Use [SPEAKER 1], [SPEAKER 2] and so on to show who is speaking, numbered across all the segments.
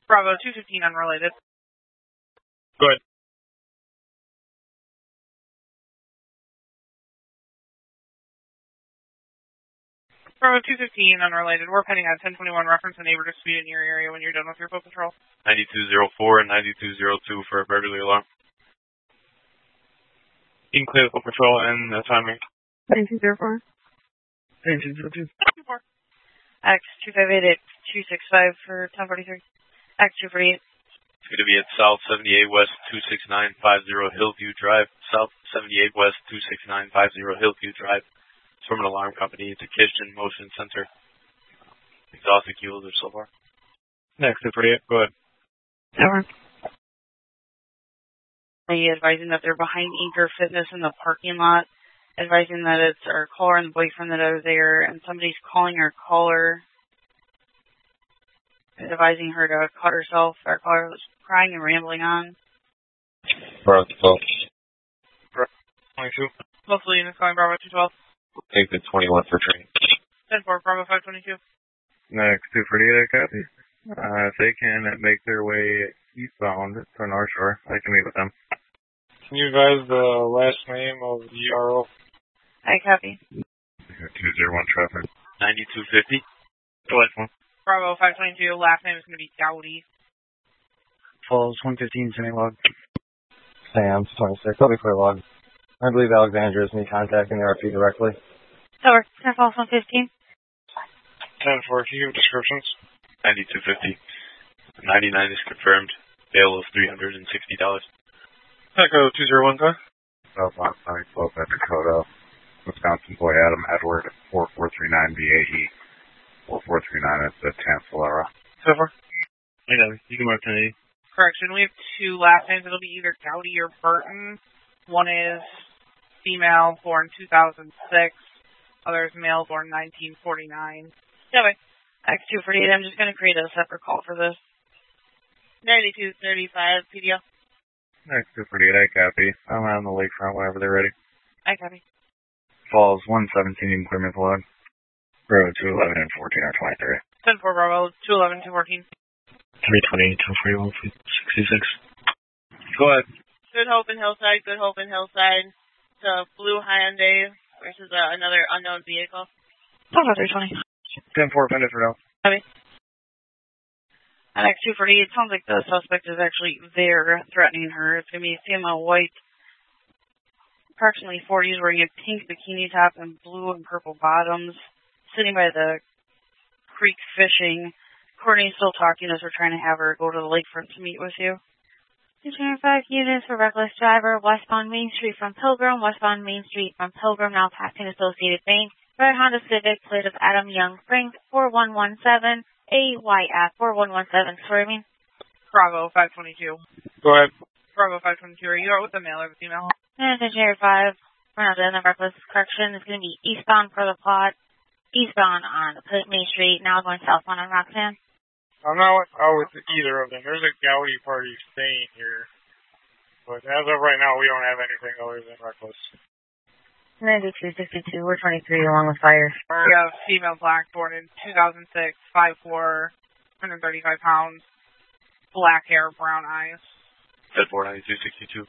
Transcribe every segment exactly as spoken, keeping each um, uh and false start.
[SPEAKER 1] Bravo two fifteen unrelated.
[SPEAKER 2] Go ahead.
[SPEAKER 1] Bravo two fifteen unrelated. We're pending on ten twenty-one reference a neighbor dispute in your area when you're done with your foot patrol.
[SPEAKER 3] ninety-two oh four and ninety-two oh two for a burglary alarm.
[SPEAKER 2] You can clear the foot patrol and the timing.
[SPEAKER 1] ninety-two oh four.
[SPEAKER 2] ninety-two oh two.
[SPEAKER 1] X two five eight X two six five for ten forty-three. X two forty-eight.
[SPEAKER 3] It's going to be at South seventy-eight West two six nine five zero Hillview Drive. South seventy-eight West two six nine five zero Hillview Drive. It's from an alarm company. It's a kitchen motion sensor. Exhaust accumulator so far.
[SPEAKER 2] Next two forty-eight. Go ahead.
[SPEAKER 1] Over. Advising that they're behind Anchor Fitness in the parking lot. Advising that it's our caller and the boyfriend that are there, and somebody's calling our caller, advising her to cut herself. Our caller was crying and rambling on.
[SPEAKER 3] Bravo two twelve.
[SPEAKER 2] twenty-two.
[SPEAKER 1] Multiple units calling Bravo two twelve.
[SPEAKER 3] Take the twenty-one for training.
[SPEAKER 1] ten four, Bravo five twenty-two.
[SPEAKER 2] Next two forty-eight, I copy. Uh, if they can make their way eastbound to North Shore, I can meet with them. Can you advise the last name of the R O?
[SPEAKER 1] I copy.
[SPEAKER 2] two zero one traffic.
[SPEAKER 3] ninety-two fifty.
[SPEAKER 2] The last one.
[SPEAKER 1] Bravo five twenty-two, last name is going to be Gowdy.
[SPEAKER 4] Falls one fifteen, sending log. Sam, twenty-six, I'll be clear log. I believe Alexandra is me contacting the R P directly.
[SPEAKER 1] Over, ten Falls one fifteen.
[SPEAKER 2] ten four, can you give descriptions?
[SPEAKER 3] ninety-two fifty. ninety-nine is confirmed. Bail of three hundred sixty dollars.
[SPEAKER 2] Echo two zero one, car.
[SPEAKER 5] Southbound Sunny Slope at Dakota. Wisconsin boy Adam Edward, four four three nine B A E. four four three nine at the Tancelera.
[SPEAKER 2] So far? I know, you can mark ten eighty.
[SPEAKER 1] Correction, we have two last names. It'll be either Gowdy or Burton. One is female, born two thousand six. Other is male, born nineteen forty-nine. Anyway, X two forty-eight, I'm just going to create a separate call for this. ninety-two thirty-five, P D L.
[SPEAKER 5] Next two forty-eight, I copy. I'm on the lakefront whenever they're ready.
[SPEAKER 1] I copy.
[SPEAKER 5] Falls one seventeen, clearance log. Bravo two eleven and fourteen are twenty-three.
[SPEAKER 1] ten four Bravo, two eleven, two fourteen.
[SPEAKER 2] three twenty, two forty-one, sixty-six. Go ahead.
[SPEAKER 6] Good Hope and Hillside, Good Hope and Hillside. The blue Hyundai versus uh, another unknown vehicle.
[SPEAKER 1] Bravo three twenty.
[SPEAKER 2] ten four, pendant for now.
[SPEAKER 1] Copy. At X two forty-eight, it sounds like the suspect is actually there threatening her. It's going to be a female white, approximately forties, wearing a pink bikini top and blue and purple bottoms, sitting by the creek fishing. Courtney's still talking as we're trying to have her go to the lakefront to meet with you. two five units for reckless driver, westbound Main Street from Pilgrim, westbound Main Street from Pilgrim, now passing Associated Bank. Red Honda Civic, plate of Adam Young, Frank, four one one seven. A Y F four one one seven, swerving. Bravo five twenty-two.
[SPEAKER 2] Go ahead.
[SPEAKER 1] Bravo five twenty-two, are you out with the male or the female?
[SPEAKER 6] Engineer five. We're not done the reckless correction. It's going to be eastbound for the plot. Eastbound on Main Street, now going southbound on Roxanne.
[SPEAKER 2] I'm not out with either of them. There's a Gowdy party staying here. But as of right now, we don't have anything other than reckless.
[SPEAKER 6] ninety-two sixty-two, we're twenty-three along with fire.
[SPEAKER 1] We have female black, born in two thousand six, five foot four, one hundred thirty-five pounds, black hair, brown eyes.
[SPEAKER 3] ten four, ninety-two sixty-two.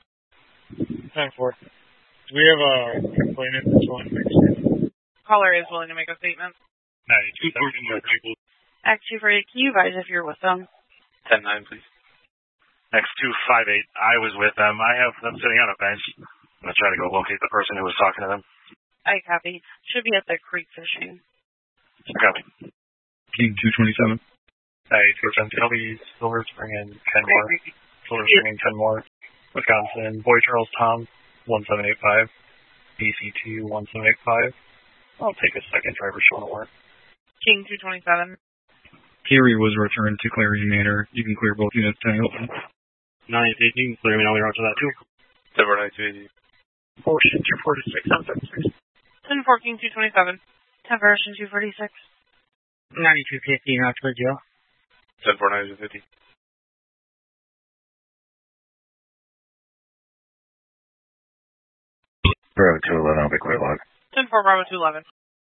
[SPEAKER 2] ten four. Do we have a complainant that's willing to make a statement?
[SPEAKER 1] Caller is willing to make a statement.
[SPEAKER 2] ninety-two seventy-two.
[SPEAKER 1] X two forty-eight, can you advise if you're with them?
[SPEAKER 3] ten nine, please.
[SPEAKER 7] X two five eight, I was with them. I have them sitting on a bench. I'm going to try to go locate the person who was talking to them.
[SPEAKER 1] I copy. Should be at the creek fishing.
[SPEAKER 7] Copy.
[SPEAKER 2] King two twenty-seven.
[SPEAKER 7] Hey, Turton, Kelly, Silver Spring, and ten more. Silver Spring and ten more. Wisconsin, Boy Charles Tom, one seven eight five. B C two, one seven eight five. I'll take a second driver showing work.
[SPEAKER 1] King two twenty-seven.
[SPEAKER 2] Peary was returned to Clarion Manor. You can clear both units ten open.
[SPEAKER 7] nine eight, you can clear me now. We're on to that too.
[SPEAKER 3] ten four, ninety-two eighty.
[SPEAKER 7] Ocean two forty-six, seven seventy-six.
[SPEAKER 1] ten fourteen, two twenty-seven. ten version two forty-six.
[SPEAKER 4] ninety-two fifty, Rockford Joe.
[SPEAKER 3] ten four, ninety-two fifty.
[SPEAKER 5] Bravo two eleven, I'll be clear log.
[SPEAKER 1] ten four, Bravo two eleven.